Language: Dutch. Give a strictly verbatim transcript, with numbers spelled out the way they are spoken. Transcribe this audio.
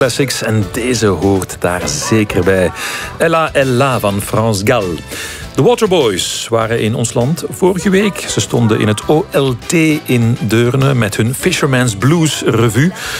Classics en deze hoort daar zeker bij. Ella Ella van France Gall. De Waterboys waren in ons land vorige week. Ze stonden in het O L T in Deurne met hun Fisherman's Blues Revue.